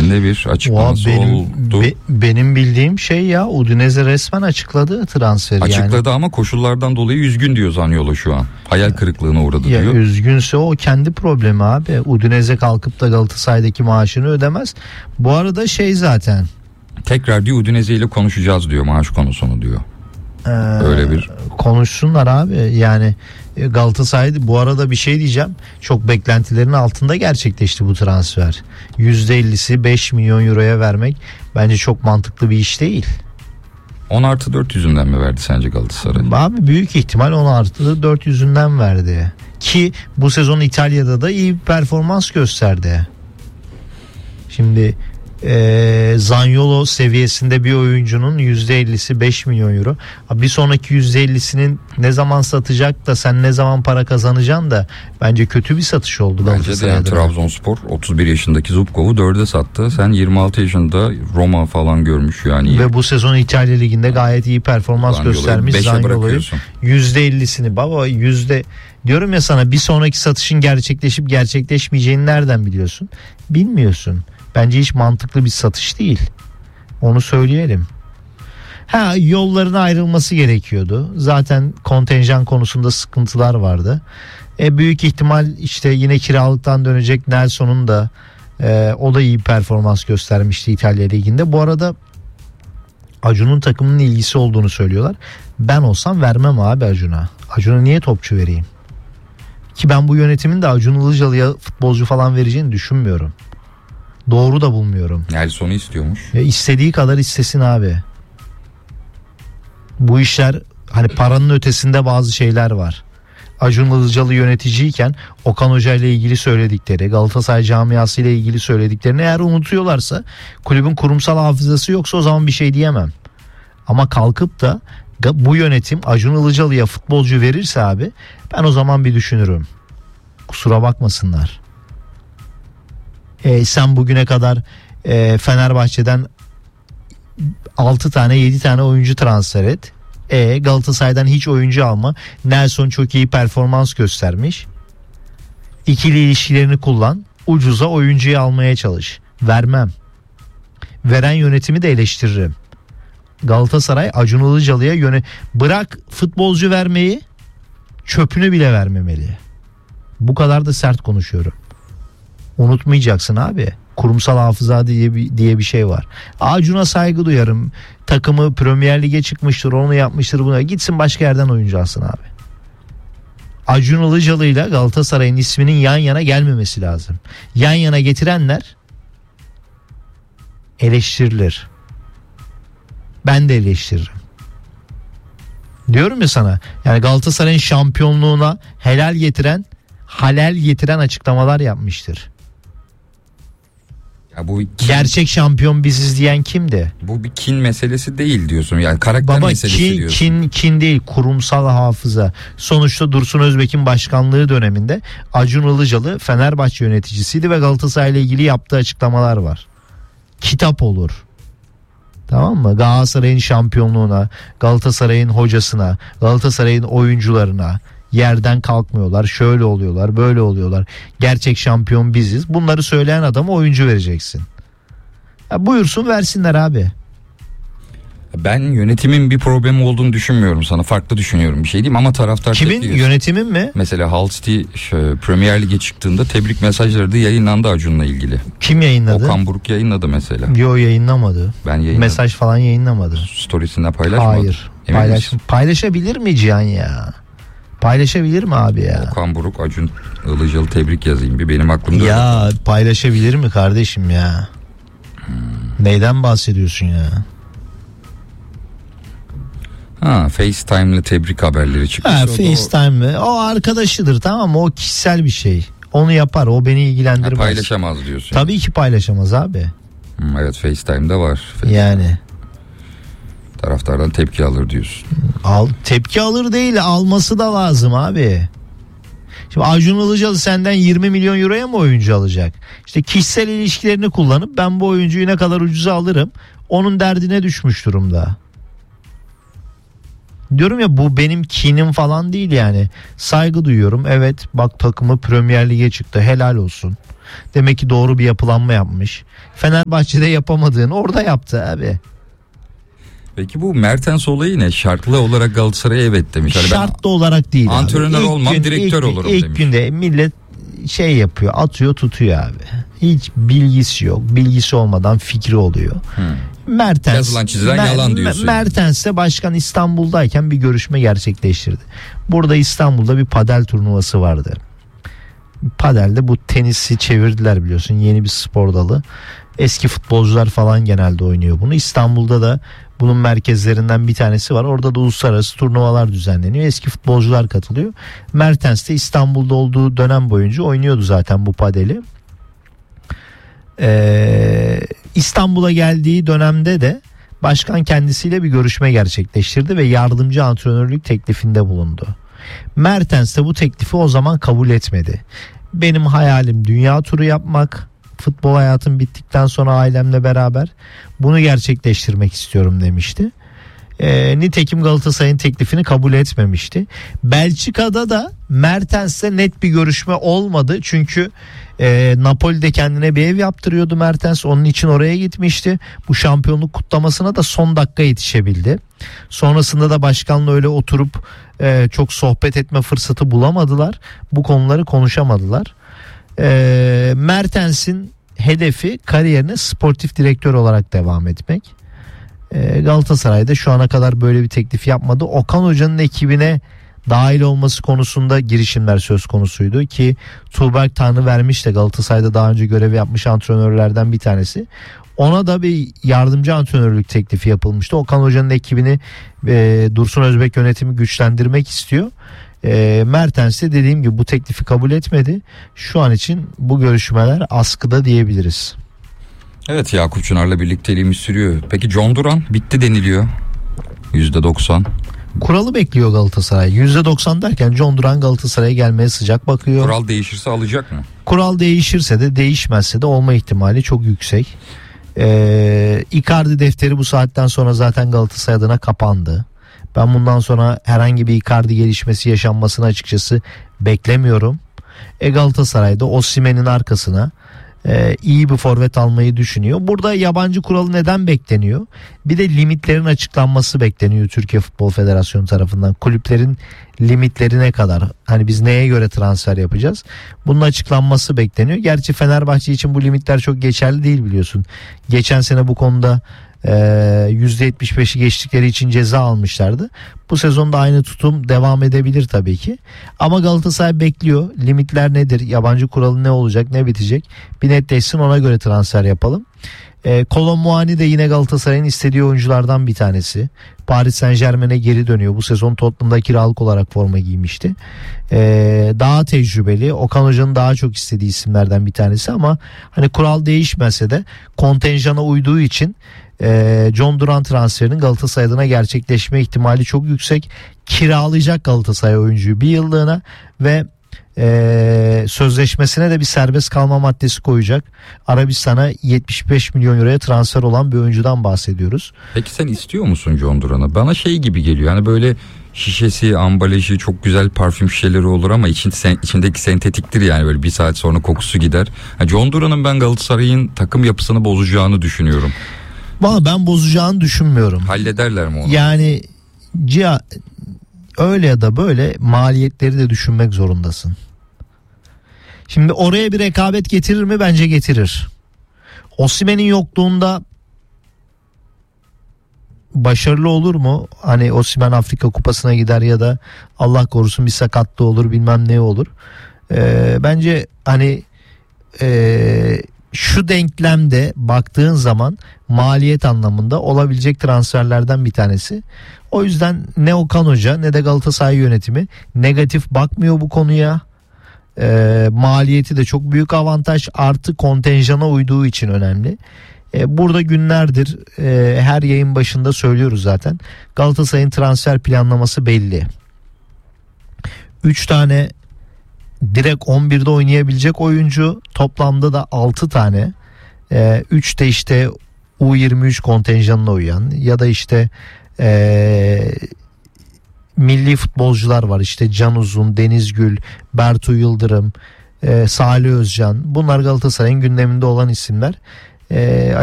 şeklinde bir açıklaması oldu. Benim bildiğim şey ya, Udinese resmen açıkladı transferi. Açıkladı ama koşullardan dolayı üzgün diyor Zaniolo şu an. Hayal kırıklığına uğradı ya diyor. Üzgünse o kendi problemi abi. Udinese kalkıp da Galatasaray'daki maaşını ödemez. Bu arada zaten. Tekrar diyor Udinese ile konuşacağız diyor maaş konusunu diyor. Öyle bir konuşsunlar abi. Yani Galatasaray, bu arada bir şey diyeceğim. Çok beklentilerin altında gerçekleşti bu transfer. %50'si 5 milyon euroya vermek bence çok mantıklı bir iş değil. 10+4 yüzünden mi verdi sence Galatasaray? Abi büyük ihtimal 10+4 yüzünden verdi. Ki bu sezon İtalya'da da iyi bir performans gösterdi. Şimdi Zaniolo seviyesinde bir oyuncunun %50'si 5 milyon euro. Bir sonraki %50'sinin ne zaman satacak da sen ne zaman para kazanacaksın da bence kötü bir satış oldu. Bence de yani Trabzonspor 31 yaşındaki Zubkov'u 4'e sattı. Sen 26 yaşında Roma falan görmüş yani. Ve bu sezon İtalya Ligi'nde gayet iyi performans göstermiş Zaniolo'yu. %50'sini baba diyorum ya sana, bir sonraki satışın gerçekleşip gerçekleşmeyeceğini nereden biliyorsun? Bilmiyorsun. Bence hiç mantıklı bir satış değil. Onu söyleyelim. Yolların ayrılması gerekiyordu. Zaten kontenjan konusunda sıkıntılar vardı. Büyük ihtimal yine kiralıktan dönecek Nelson'un da o da iyi performans göstermişti İtalya Ligi'nde. Bu arada Acun'un takımının ilgisi olduğunu söylüyorlar. Ben olsam vermem abi Acun'a. Acun'a niye topçu vereyim? Ki ben bu yönetimin de Acun Ilıcalı'ya futbolcu falan vereceğini düşünmüyorum. Doğru da bulmuyorum. Nelson'u istiyormuş. İstediği kadar istesin abi. Bu işler paranın ötesinde bazı şeyler var. Acun Ilıcalı yöneticiyken Okan Hoca ile ilgili söyledikleri, Galatasaray camiası ile ilgili söylediklerini eğer unutuyorlarsa, kulübün kurumsal hafızası yoksa o zaman bir şey diyemem. Ama kalkıp da bu yönetim Acun Ilıcalı'ya futbolcu verirse abi, ben o zaman bir düşünürüm. Kusura bakmasınlar. Sen bugüne kadar Fenerbahçe'den 6 tane 7 tane oyuncu transfer et. Galatasaray'dan hiç oyuncu alma. Nelson çok iyi performans göstermiş. İkili ilişkilerini kullan. Ucuza oyuncuyu almaya çalış. Vermem. Veren yönetimi de eleştiririm. Galatasaray Acun Ilıcalı'ya bırak futbolcu vermeyi, çöpünü bile vermemeli. Bu kadar da sert konuşuyorum. Unutmayacaksın abi. Kurumsal hafıza diye bir şey var. Acun'a saygı duyarım. Takımı Premier Lig'e çıkmıştır, onu yapmıştır, buna gitsin başka yerden oyuncu alsın abi. Acun Ilıcalı ile Galatasaray'ın isminin yan yana gelmemesi lazım. Yan yana getirenler eleştirilir. Ben de eleştiririm. Diyorum ya sana, yani Galatasaray'ın şampiyonluğuna halal getiren açıklamalar yapmıştır. Ya bu gerçek şampiyon biziz diyen kimdi? Bu bir kin meselesi değil diyorsun. Yani karakter meselesi diyorsun. Kin değil, kurumsal hafıza. Sonuçta Dursun Özbek'in başkanlığı döneminde Acun Ilıcalı Fenerbahçe yöneticisiydi ve Galatasaray ile ilgili yaptığı açıklamalar var. Kitap olur. Tamam mı? Galatasaray'ın şampiyonluğuna, Galatasaray'ın hocasına, Galatasaray'ın oyuncularına yerden kalkmıyorlar, şöyle oluyorlar, böyle oluyorlar, gerçek şampiyon biziz. Bunları söyleyen adama oyuncu vereceksin. Buyursun versinler abi. Ben yönetimin bir problemi olduğunu düşünmüyorum, sana farklı düşünüyorum, bir şey diyeyim ama taraftar... Kimin? Yönetimin mi? Mesela Hull City Premier Lig'e çıktığında tebrik mesajları da yayınlandı Acun'la ilgili. Kim yayınladı? Okan Buruk yayınladı mesela. Yo, yayınlamadı. Ben yayınladım. Mesaj falan yayınlamadı. Storiesinde paylaşmadı. Hayır. Paylaşabilir mi Cihan ya? Paylaşabilir mi abi ya? Okan Buruk Acun Ilıcalı tebrik yazayım bir, benim aklımda. Ya öyle. Paylaşabilir mi kardeşim ya? Neyden bahsediyorsun ya? FaceTime'lı tebrik haberleri çıkmış. FaceTime'lı. O arkadaşıdır, tamam mı? O kişisel bir şey. Onu yapar. O beni ilgilendirmez. Paylaşamaz diyorsun. Tabii ki paylaşamaz abi. Evet, FaceTime'da var. Yani. Taraftardan tepki alır diyorsun. Tepki alır değil, alması da lazım abi. Şimdi Acun Ilıcalı senden 20 milyon euroya mı oyuncu alacak? İşte kişisel ilişkilerini kullanıp ben bu oyuncuyu ne kadar ucuza alırım, onun derdine düşmüş durumda. Diyorum ya, bu benim kinim falan değil yani. Saygı duyuyorum. Evet, bak takımı Premier Lig'e çıktı. Helal olsun. Demek ki doğru bir yapılanma yapmış. Fenerbahçe'de yapamadığını orada yaptı abi. Peki bu Mertens olayı ne? Şartlı olarak Galatasaray'a evet demiş. Hani Şartlı olarak değil abi. antrenör olmam, direktör olurum ilk demiş. günde millet şey yapıyor, atıyor tutuyor abi. Hiç bilgisi yok. Bilgisi olmadan fikri oluyor. Mertens, Yazılan çizilen yalan diyorsun. Mertens de başkan İstanbul'dayken bir görüşme gerçekleştirdi. Burada İstanbul'da bir padel turnuvası vardı. Padelde bu tenisi çevirdiler biliyorsun. Yeni bir spor dalı. Eski futbolcular falan genelde oynuyor bunu. İstanbul'da da bunun merkezlerinden bir tanesi var. Orada da uluslararası turnuvalar düzenleniyor. Eski futbolcular katılıyor. Mertens de İstanbul'da olduğu dönem boyunca oynuyordu zaten bu padeli. İstanbul'a geldiği dönemde de başkan kendisiyle bir görüşme gerçekleştirdi ve yardımcı antrenörlük teklifinde bulundu. Mertens de bu teklifi o zaman kabul etmedi. Benim hayalim dünya turu yapmak. Futbol hayatım bittikten sonra ailemle beraber bunu gerçekleştirmek istiyorum demişti. Nitekim Galatasaray'ın teklifini kabul etmemişti. Belçika'da da Mertens'le net bir görüşme olmadı. Çünkü Napoli'de kendine bir ev yaptırıyordu Mertens. Onun için oraya gitmişti. Bu şampiyonluk kutlamasına da son dakika yetişebildi. Sonrasında da başkanla öyle oturup çok sohbet etme fırsatı bulamadılar. Bu konuları konuşamadılar. Mertens'in hedefi kariyerine sportif direktör olarak devam etmek. Galatasaray'da şu ana kadar böyle bir teklif yapmadı. Okan Hoca'nın ekibine dahil olması konusunda girişimler söz konusuydu ki Tuğberk Tanrıvermiş de Galatasaray'da daha önce görev yapmış antrenörlerden bir tanesi. Ona da bir yardımcı antrenörlük teklifi yapılmıştı. Okan Hoca'nın ekibini Dursun Özbek yönetimi güçlendirmek istiyor. Mertens de dediğim gibi bu teklifi kabul etmedi. Şu an için bu görüşmeler askıda diyebiliriz. Evet, Yakup Çınar'la birlikteliğimiz sürüyor. Peki John Duran bitti deniliyor. %90. Kuralı bekliyor Galatasaray. %90 derken John Duran Galatasaray'a gelmeye sıcak bakıyor. Kural değişirse alacak mı? Kural değişirse de değişmezse de olma ihtimali çok yüksek. Icardi defteri bu saatten sonra zaten Galatasaray adına kapandı. Ben bundan sonra herhangi bir Icardi gelişmesi yaşanmasını açıkçası beklemiyorum. Galatasaray'da Osimhen'in arkasına iyi bir forvet almayı düşünüyor. Burada yabancı kuralı neden bekleniyor? Bir de limitlerin açıklanması bekleniyor Türkiye Futbol Federasyonu tarafından. Kulüplerin limitleri ne kadar? Hani biz neye göre transfer yapacağız? Bunun açıklanması bekleniyor. Gerçi Fenerbahçe için bu limitler çok geçerli değil biliyorsun. Geçen sene bu konuda %75'i geçtikleri için ceza almışlardı. Bu sezonda aynı tutum devam edebilir tabii ki. Ama Galatasaray bekliyor. Limitler nedir? Yabancı kuralı ne olacak? Ne bitecek? Bir netleşsin, ona göre transfer yapalım. Kolo Muani de yine Galatasaray'ın istediği oyunculardan bir tanesi. Paris Saint-Germain'e geri dönüyor. Bu sezon Tottenham'da kiralık olarak forma giymişti. Daha tecrübeli. Okan Hoca'nın daha çok istediği isimlerden bir tanesi ama hani kural değişmese de kontenjana uyduğu için John Duran transferinin Galatasaray adına gerçekleşme ihtimali çok yüksek. Kiralayacak Galatasaray oyuncuyu bir yıllığına ve sözleşmesine de bir serbest kalma maddesi koyacak. Arabistan'a 75 milyon euroya transfer olan bir oyuncudan bahsediyoruz. Peki sen istiyor musun John Duran'ı? Bana şey gibi geliyor. Hani böyle şişesi, ambalajı çok güzel parfüm şişeleri olur ama içindeki sentetiktir yani, böyle bir saat sonra kokusu gider. John Duran'ın ben Galatasaray'ın takım yapısını bozacağını düşünüyorum. Valla ben bozacağını düşünmüyorum. Hallederler mi onu? Yani öyle ya da böyle maliyetleri de düşünmek zorundasın. Şimdi oraya bir rekabet getirir mi? Bence getirir. Osimhen'in yokluğunda başarılı olur mu? Hani Osimhen Afrika Kupası'na gider ya da Allah korusun bir sakatlığı olur, bilmem ne olur. Bence hani şu denklemde baktığın zaman maliyet anlamında olabilecek transferlerden bir tanesi. O yüzden ne Okan Hoca ne de Galatasaray yönetimi negatif bakmıyor bu konuya. Maliyeti de çok büyük avantaj, artı kontenjana uyduğu için önemli. Burada günlerdir her yayın başında söylüyoruz zaten. Galatasaray'ın transfer planlaması belli. 3 tane direkt 11'de oynayabilecek oyuncu, toplamda da 6 tane. 3 de işte U23 kontenjanına uyan ya da işte milli futbolcular var. İşte Can Uzun, Deniz Gül, Bertu Yıldırım, Salih Özcan, bunlar Galatasaray'ın gündeminde olan isimler.